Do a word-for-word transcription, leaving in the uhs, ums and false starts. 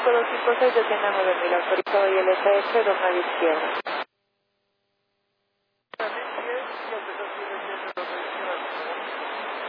cinco dos cinco seis, descienda nueve mil, autorizado y el S S, dos nueve izquierda.